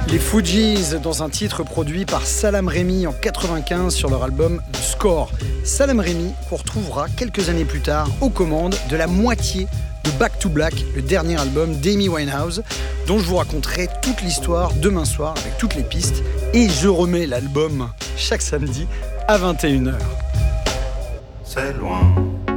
Les Fugees dans un titre produit par Salaam Remi en 95 sur leur album The Score. Salaam Remi qu'on retrouvera quelques années plus tard aux commandes de la moitié de Back to Black, le dernier album d'Amy Winehouse, dont je vous raconterai toute l'histoire demain soir avec toutes les pistes. Et je remets l'album chaque samedi à 21h. C'est loin.